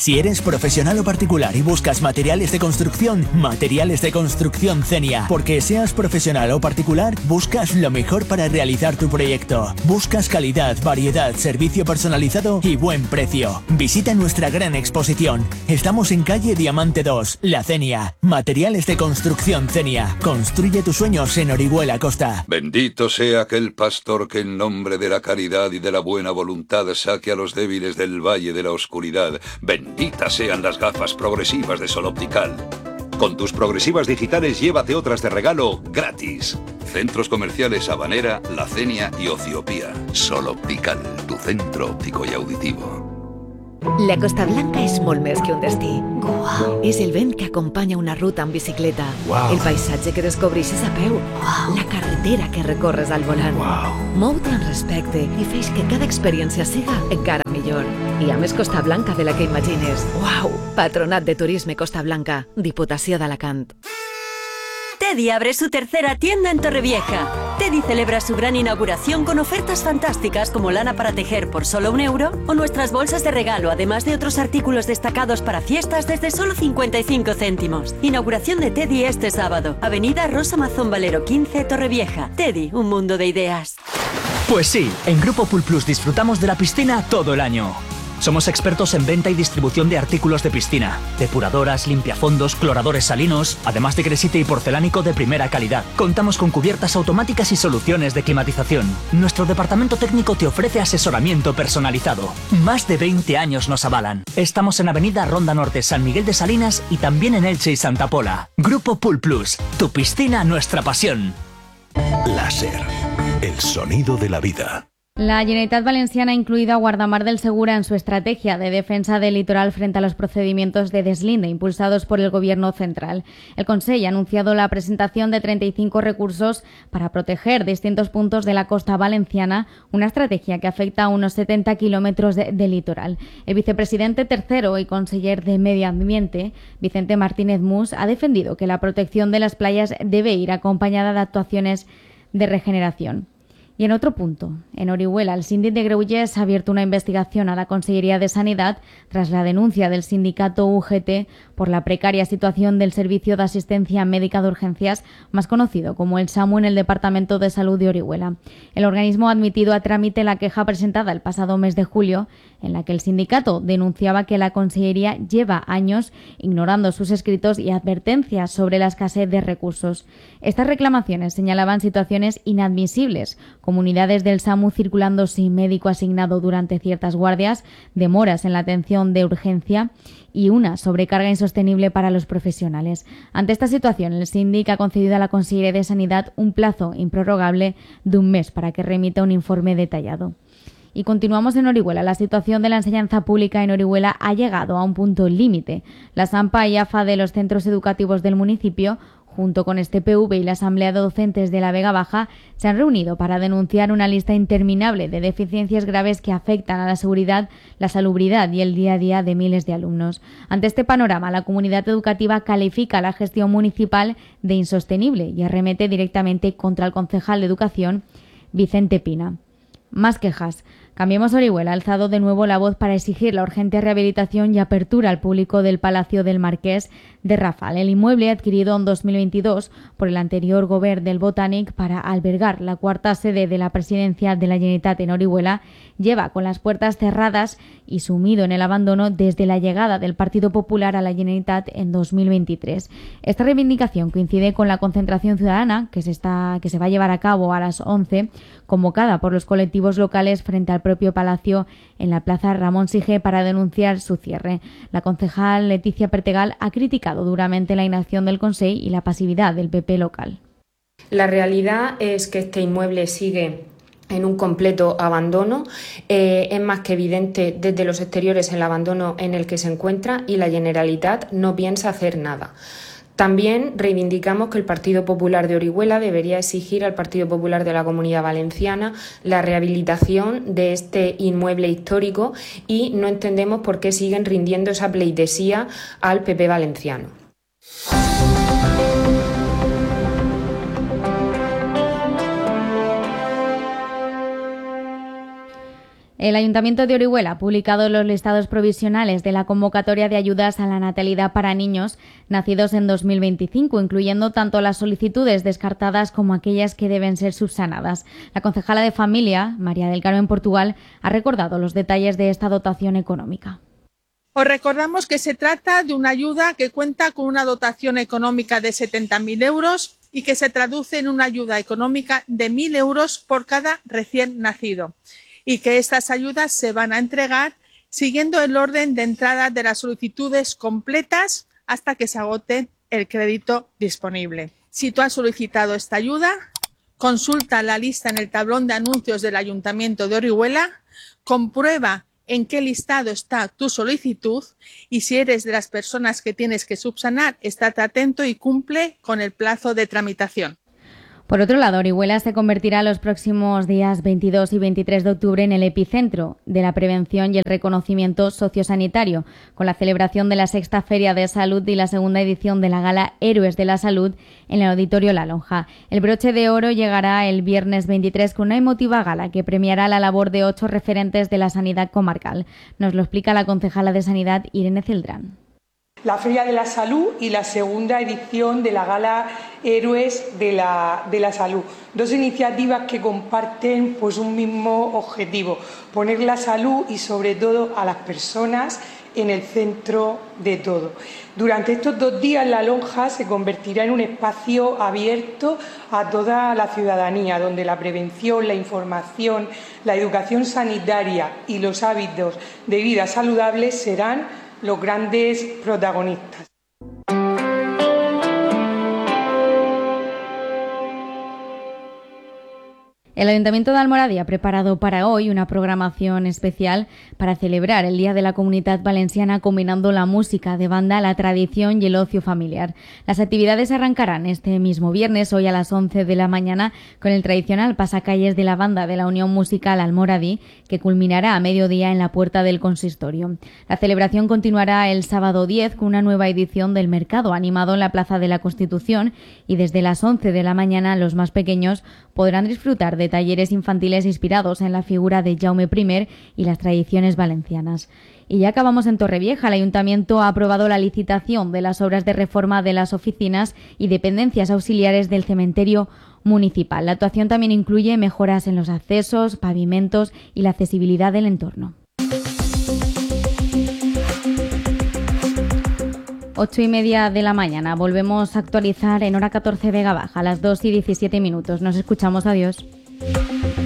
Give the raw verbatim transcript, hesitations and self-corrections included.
Si eres profesional o particular y buscas materiales de construcción, Materiales de Construcción Zenia. Porque seas profesional o particular, buscas lo mejor para realizar tu proyecto. Buscas calidad, variedad, servicio personalizado y buen precio. Visita nuestra gran exposición. Estamos en calle Diamante dos, La Zenia. Materiales de Construcción Zenia. Construye tus sueños en Orihuela Costa. Bendito sea aquel pastor que en nombre de la caridad y de la buena voluntad saque a los débiles del valle de la oscuridad. Benditas sean las gafas progresivas de Sol Optical. Con tus progresivas digitales llévate otras de regalo gratis. Centros comerciales Habanera, La Zenia y Ociopía. Sol Optical, tu centro óptico y auditivo. La Costa Blanca és molt més que un destí. Wow. És el vent que acompanya una ruta en bicicleta. Wow. El paisatge que descobreixes a peu. Wow. La carretera que recorres al volant. Wow. Mou-te amb respecte i feix que cada experiència siga encara millor. I a més Costa Blanca de la que imagines. Wow. Patronat de Turisme Costa Blanca, Diputació d'Alacant. Teddy abre su tercera tienda en Torrevieja. Teddy celebra su gran inauguración con ofertas fantásticas como lana para tejer por solo un euro o nuestras bolsas de regalo, además de otros artículos destacados para fiestas desde solo cincuenta y cinco céntimos. Inauguración de Teddy este sábado. Avenida Rosa Mazón Valero quince, Torrevieja. Teddy, un mundo de ideas. Pues sí, en Grupo Pool Plus disfrutamos de la piscina todo el año. Somos expertos en venta y distribución de artículos de piscina, depuradoras, limpiafondos, cloradores salinos, además de cresite y porcelánico de primera calidad. Contamos con cubiertas automáticas y soluciones de climatización. Nuestro departamento técnico te ofrece asesoramiento personalizado. Más de veinte años nos avalan. Estamos en Avenida Ronda Norte, San Miguel de Salinas y también en Elche y Santa Pola. Grupo Pool Plus, tu piscina, nuestra pasión. Láser, el sonido de la vida. La Generalitat Valenciana ha incluido a Guardamar del Segura en su estrategia de defensa del litoral frente a los procedimientos de deslinde impulsados por el Gobierno central. El Consell ha anunciado la presentación de treinta y cinco recursos para proteger distintos puntos de la costa valenciana, una estrategia que afecta a unos setenta kilómetros de, de litoral. El vicepresidente tercero y conseller de Medio Ambiente, Vicente Martínez Mus, ha defendido que la protección de las playas debe ir acompañada de actuaciones de regeneración. Y en otro punto, en Orihuela, el síndic de Greuges ha abierto una investigación a la Consellería de Sanidad tras la denuncia del sindicato U G T por la precaria situación del Servicio de Asistencia Médica de Urgencias, más conocido como el SAMU, en el Departamento de Salud de Orihuela. El organismo ha admitido a trámite la queja presentada el pasado mes de julio, en la que el sindicato denunciaba que la Consellería lleva años ignorando sus escritos y advertencias sobre la escasez de recursos. Estas reclamaciones señalaban situaciones inadmisibles, como unidades del SAMU circulando sin médico asignado durante ciertas guardias, demoras en la atención de urgencia y una sobrecarga insostenible para los profesionales. Ante esta situación, el síndic ha concedido a la Consellería de Sanidad un plazo improrrogable de un mes para que remita un informe detallado. Y continuamos en Orihuela. La situación de la enseñanza pública en Orihuela ha llegado a un punto límite. La SAMPA y AFA de los centros educativos del municipio, junto con este P V y la Asamblea de Docentes de la Vega Baja, se han reunido para denunciar una lista interminable de deficiencias graves que afectan a la seguridad, la salubridad y el día a día de miles de alumnos. Ante este panorama, la comunidad educativa califica la gestión municipal de insostenible y arremete directamente contra el concejal de Educación, Vicente Pina. Más quejas. Cambiemos Orihuela ha alzado de nuevo la voz para exigir la urgente rehabilitación y apertura al público del Palacio del Marqués de Rafal, el inmueble adquirido en dos mil veintidós por el anterior Govern del Botànic para albergar la cuarta sede de la presidencia de la Generalitat en Orihuela, lleva con las puertas cerradas y sumido en el abandono desde la llegada del Partido Popular a la Generalitat en dos mil veintitrés. Esta reivindicación coincide con la concentración ciudadana que se, está, que se va a llevar a cabo a las once, convocada por los colectivos locales frente al propio Palacio en la Plaza Ramón Sige para denunciar su cierre. La concejal Leticia Pertegal ha criticado duramente la inacción del Consell y la pasividad del P P local. La realidad es que este inmueble sigue en un completo abandono. Eh, es más que evidente desde los exteriores el abandono en el que se encuentra y la Generalitat no piensa hacer nada. También reivindicamos que el Partido Popular de Orihuela debería exigir al Partido Popular de la Comunidad Valenciana la rehabilitación de este inmueble histórico y no entendemos por qué siguen rindiendo esa pleitesía al P P valenciano. El Ayuntamiento de Orihuela ha publicado los listados provisionales de la convocatoria de ayudas a la natalidad para niños nacidos en dos mil veinticinco, incluyendo tanto las solicitudes descartadas como aquellas que deben ser subsanadas. La concejala de Familia, María del Carmen Portugal, ha recordado los detalles de esta dotación económica. Os recordamos que se trata de una ayuda que cuenta con una dotación económica de setenta mil euros y que se traduce en una ayuda económica de mil euros por cada recién nacido, y que estas ayudas se van a entregar siguiendo el orden de entrada de las solicitudes completas hasta que se agote el crédito disponible. Si tú has solicitado esta ayuda, consulta la lista en el tablón de anuncios del Ayuntamiento de Orihuela, comprueba en qué listado está tu solicitud y si eres de las personas que tienes que subsanar, estate atento y cumple con el plazo de tramitación. Por otro lado, Orihuela se convertirá los próximos días veintidós y veintitrés de octubre en el epicentro de la prevención y el reconocimiento sociosanitario, con la celebración de la sexta Feria de Salud y la segunda edición de la Gala Héroes de la Salud en el Auditorio La Lonja. El broche de oro llegará el viernes veintitrés con una emotiva gala que premiará la labor de ocho referentes de la sanidad comarcal. Nos lo explica la concejala de Sanidad, Irene Celdrán. La Feria de la Salud y la segunda edición de la Gala Héroes de la, de la Salud. Dos iniciativas que comparten pues, un mismo objetivo, poner la salud y sobre todo a las personas en el centro de todo. Durante estos dos días La Lonja se convertirá en un espacio abierto a toda la ciudadanía, donde la prevención, la información, la educación sanitaria y los hábitos de vida saludables serán los grandes protagonistas. El Ayuntamiento de Almoradí ha preparado para hoy una programación especial para celebrar el Día de la Comunidad Valenciana, combinando la música de banda, la tradición y el ocio familiar. Las actividades arrancarán este mismo viernes, hoy a las once de la mañana, con el tradicional pasacalles de la banda de la Unión Musical Almoradí, que culminará a mediodía en la puerta del consistorio. La celebración continuará el sábado diez con una nueva edición del mercado animado en la Plaza de la Constitución, y desde las once de la mañana los más pequeños podrán disfrutar de talleres infantiles inspirados en la figura de Jaume primero y las tradiciones valencianas. Y ya acabamos en Torrevieja. El Ayuntamiento ha aprobado la licitación de las obras de reforma de las oficinas y dependencias auxiliares del cementerio municipal. La actuación también incluye mejoras en los accesos, pavimentos y la accesibilidad del entorno. Ocho y media de la mañana. Volvemos a actualizar en hora catorce Vega Baja, a las dos y diecisiete minutos. Nos escuchamos. Adiós.